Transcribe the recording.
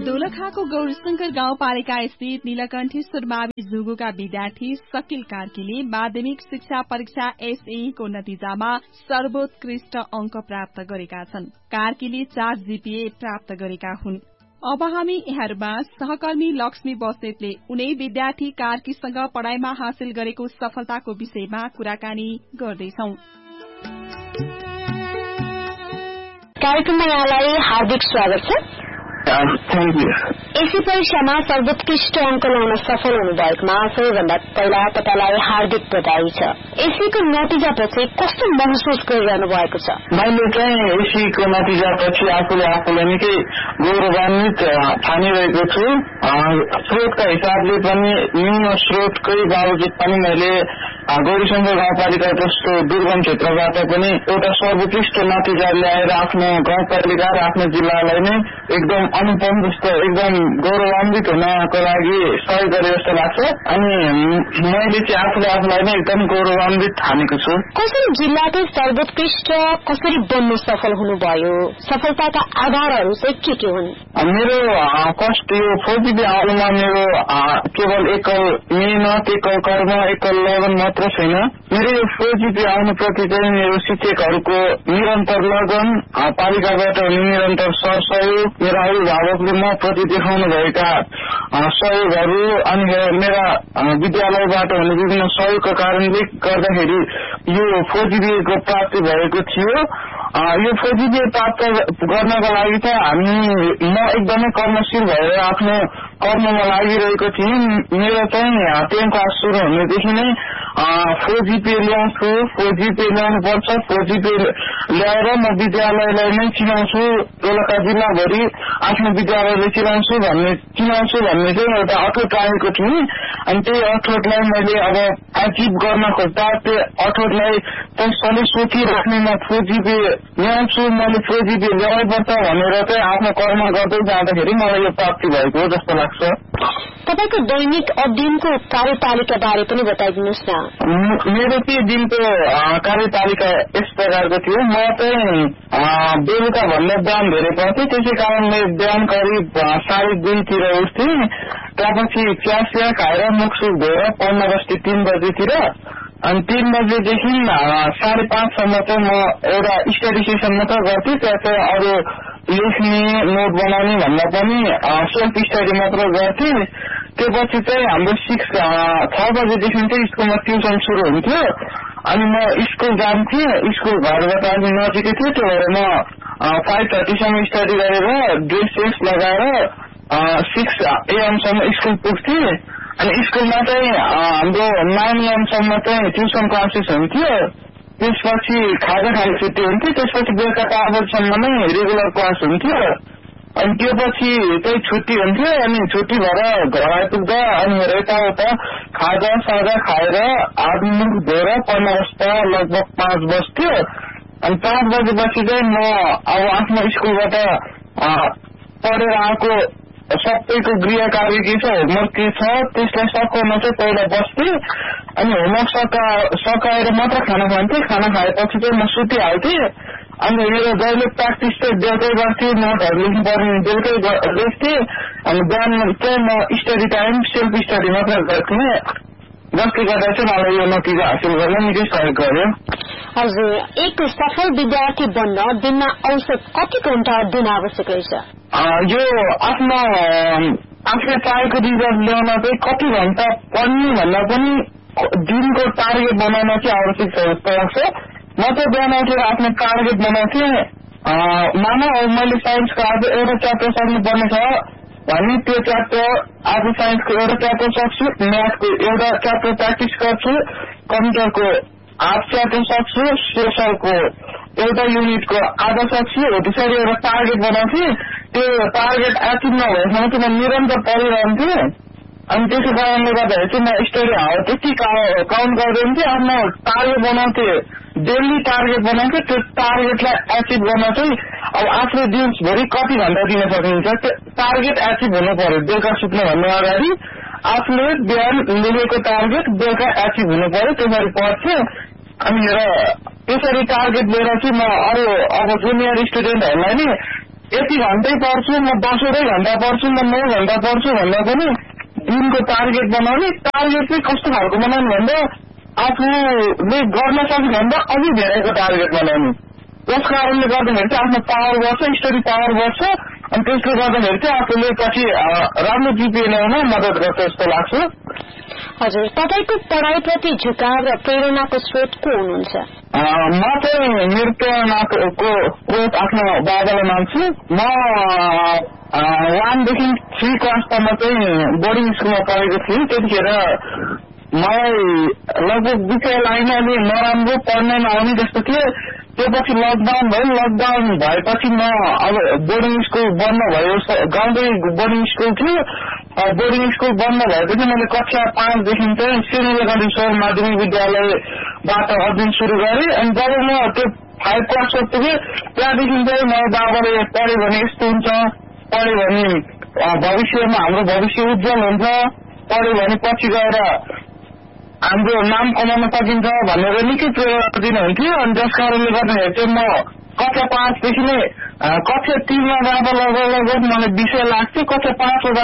दोलखाको गौरशंकर गाउँपालिका स्थित नीलकण्ठेश्वर मावि जुगुका विद्यार्थी शकिल कार्कीले माध्यमिक शिक्षा परीक्षा एसएई को नतिजामा सर्वोत्कृष्ट अंक प्राप्त गरेका छन्। कार्कीले 4 जीपीए प्राप्त गरेका हुन्। अब हामी यहाँहरूमा सहकर्मी लक्ष्मी बस्नेतले उनै विद्यार्थी कार्कीसँग पढ़ाईमा हासिल गरेको सफलताको विषयमा कुराकानी गर्दैछौं। कार्यक्रममा यहाँलाई हार्दिक स्वागत छ। एसी परीक्षामा सर्वोत्कृष्ट अंक ल्याउन सफल हुनुभएकोमा सबैभन्दा पहिला तपाईलाई हार्दिक बधाई छ। एसीको नतिजापछि कस्तो महसुस गरिरहनु भएको छ? मैले चाहिँ एसीको नतिजापछि आफूलाई निकै गौरवान्वित ठानिरहेको छु। स्रोतका हिसाबले पनि न्यून स्रोतकै बावजुद पनि मैले गौरीशंकर गाउँपालिका जस्तो दुर्गम क्षेत्रबाट पनि एउटा सर्वोत्कृष्ट नतिजा ल्याएर आफ्नो गाउँपालिका र आफ्नो जिल्लालाई नै एकदम अनुपम जस्तो एकदम गौरवान्वित हुनको लागि सहयोग गरे जस्तो लाग्छ। अनि मैले चाहिँ आफूलाई नै एकदम गौरवान्वित ठानेको छु। कसरी जिल्लाकै सर्वोत्कृष्ट कसरी बन्नु सफल हुनुभयो? सफलताका आधारहरू चाहिँ के हुन्? मेरो कष्ट यो 4 जीपी आउनुमा मेरो केवल एकल मेहनत, एकल कर्म, एकल लगन मात्र छैन। मेरो यो 4 जीपी आउनुप्रति चाहिँ मेरो शिक्षकहरूको निरन्तर लगन, पालिकाबाट निरन्तर सहयोग, मेरा अभिभावकले म प्रति देखाउनु भएका सहयोगहरू अनि मेरा विद्यालयबाट हुने विभिन्न सहयोगका कारणले गर्दाखेरि यो 4 जीपीको प्राप्ति भएको थियो। यो 4 जीपी प्राप्त गर्नका लागि चाहिँ म एकदमै कर्मशील भएर आफ्नो कर्ममा लागिरहेको थिएँ। मेरो चाहिँ 10 क्लास सुरु हुनेदेखि नै 4 जीपी ल्याउँछु, 4 जीपी ल्याउनु पर्छ, 4 जीपी ल्याएर म विद्यालयलाई नै चिनाउँछु, दोलखा जिल्लाभरि आफ्नो विद्यालयले चिनाउँछु भन्ने चाहिँ एउटा अठोट राखेको थिएँ। अनि त्यही अठोटलाई मैले अब एचिभ गर्न खोज्दा त्यो अठोटलाई सधैँ सोचिराख्ने म 4 जीपी ल्याउँछु, मैले 4 जीपी ल्याउनुपर्छ भनेर चाहिँ आफ्नो कर्म गर्दै जाँदाखेरि मलाई यो प्राप्ति भएको हो जस्तो लाग्छ। तपाईको दैनिक अध्ययनको कार्यतालिका बारे पनि बताइदिनुहोस् न। मेरो के दिनको कार्यतालिका यस प्रकारको थियो। म चाहिँ बेलुका भन्दा बिहान धेरै पर्थेँ, त्यसै कारणले बिहान करिब 2:30 उठ्थेँ। त्यसपछि चिया खाएर मुखसुख धोएर पढ्न बस्थेँ 3 बजेतिर। अनि 3 बजेदेखि 5:30 सम्म चाहिँ म एउटा स्टडी सेसन मात्र गर्थेँ। त्यहाँ चाहिँ अरू लेख्ने, नोट बनाउने भन्दा पनि सेल्फ स्टडी मात्र गर्थेँ। त्यसपछि चाहिँ हाम्रो 6 बजेदेखि चाहिँ स्कुलमा ट्युसन सुरु हुन्थ्यो। अनि म स्कुल जान्थेँ, स्कुल घरबाट अलि नजिकै थियो, त्यो भएर म 5:30 सम्म स्टडी गरेर ड्रेस लगाएर 6 AM सम्म स्कुल पुग्थेँ। अनि स्कुलमा चाहिँ हाम्रो 9 AM सम्म चाहिँ ट्युसन क्लासेस हुन्थ्यो। त्यसपछि खाजा खाने छुट्टी हुन्थ्यो। त्यसपछि बेलुका 4 बजीसम्म नै रेगुलर क्लास हुन्थ्यो। अनि त्योपछि चाहिँ छुट्टी हुन्थ्यो। अनि छुट्टी भएर घर आइपुग्दा अनि यताउता खाजा साजा खाएर हात मुख धोएर पढ्न बस्दा लगभग 5 बज्थ्यो। अनि 5 बजेपछि चाहिँ म अब आफ्नो स्कुलबाट पढेर आएको सबैको गृह कार्य के छ, होमवर्क के छ, त्यसलाई सकाउन चाहिँ पहिला बस्थेँ। अनि होमवर्क सकाएर मात्र खाना खान्थेँ। खाना खाएपछि चाहिँ म सुतिहाल्थेँ। अनि मेरो जहिले प्र्याक्टिस चाहिँ बेलुकै गर्थेँ, नोटहरू लेख्नुपर्ने बेलुकै लेख्थेँ। अनि बिहान चाहिँ म स्टडी टाइम सेल्फ स्टडी मात्र गर्थेँ, जसले गर्दा चाहिँ मलाई यो नतिजा हासिल गर्न निकै सहयोग गर्यो। हजुर, एक सफल विद्यार्थी बन्न दिनमा औसत कति घण्टा अध्ययन आवश्यक रहेछ? यो आफूले चाहेको रिजल्ट ल्याउन चाहिँ कति घण्टा पढ्ने भन्दा पनि दिनको टार्गेट बनाउन चाहिँ आवश्यक छ जस्तो लाग्छ। म चाहिँ बिहान उठेर आफ्नो टार्गेट बनाउँथेँ। मानव मैले साइन्सको आज एउटा च्याप्टर सक्नुपर्ने छ भने त्यो च्याप्टर आज साइन्सको एउटा च्याप्टर सक्छु, म्याथको एउटा च्याप्टर प्र्याक्टिस गर्छु, कम्प्युटरको हाफ च्याप्टर सक्छु, सोशलको एउटा युनिटको आधा सक्छु। हो त्यसरी एउटा टार्गेट बनाउँथेँ। त्यो टार्गेट एचिभ नभएसम्म चाहिँ म निरन्तर पढिरहन्थेँ। अनि त्यसै कारणले गर्दाखेरि चाहिँ म स्टडी हावर त्यति काउन्ट गर्दैन थिएँ। आफ्नो टार्गेट बनाउँथेँ, डेली टार्गेट बनाउँथेँ। त्यो टार्गेटलाई एचिभ गर्न चाहिँ अब आफूले दिनभरि कति घण्टा दिन सकिन्छ त्यो टार्गेट एचिभ हुनु पर्यो। बेलुका सुत्नुभन्दा अगाडि आफूले बिहान लेखेको टार्गेट बेलुका एचिभ हुनु पर्यो, त्यसरी पढ्थेँ। अनि त्यसरी टार्गेट लिएर चाहिँ म अरू अब जुनियर स्टुडेन्टहरूलाई नि यति घन्टै पढ्छु म 10 घण्टा पढ्छु म 9 घण्टा पढ्छु भन्दा पनि दिनको टार्गेट बनाउने। टार्गेट चाहिँ कस्तो खालको बनाउने भन्दा आफूले गर्न सक्ने भन्दा अझै धेरैको टार्गेट बनाउने। जस कारणले गर्दाखेरि चाहिँ आफ्नो पावर बढ्छ, स्टडी पावर बढ्छ अनि त्यसले गर्दाखेरि चाहिँ आफूले पछि राम्रो जिपिए ल्याउन मद्दत गर्छ जस्तो लाग्छ। हजुर, तपाईको पढाइप्रति झुकाव र प्रेरणाको स्रोत को हुनुहुन्छ? म चाहिँ मेरो प्रेरणाको स्रोत आफ्नो बाबालाई मान्छु। म 1 देखि 3 क्लाससम्म चाहिँ बोर्डिङ स्कुलमा पढेको थिएँ। त्यतिखेर मलाई लगभग विषय लाइन अलि नराम्रो पढ्न नआउने जस्तो थियो। त्यो पछि लकडाउन भयो। लकडाउन भएपछि म अब बोर्डिङ स्कुल बन्द भयो, गाउँकै बोर्डिङ स्कुल थियो। बोर्डिङ स्कुल बन्द भएपछि मैले कक्षा 5 देखि चाहिँ श्रीनिलकण्ठेश्वर माध्यमिक विद्यालयबाट अध्ययन सुरु गरेँ। अनि जब म त्यो 5 क्लास पुगेँ त्यहाँदेखि चाहिँ म बाबाले पढ्यो भने यस्तो हुन्छ, पढ्यो भने भविष्यमा हाम्रो भविष्य उज्जवल हुन्छ, पढ्यो भने पछि गएर हाम्रो नाम कमाउन सकिन्छ भनेर निकै प्रेरणा दिनुहुन्थ्यो। अनि जस कारणले गर्दाखेरि चाहिँ म कक्षा 5 देखि नै कक्षा 3 मा जाँदा लगभग मलाई विषय लाग्थ्यो। कक्षा 5 मा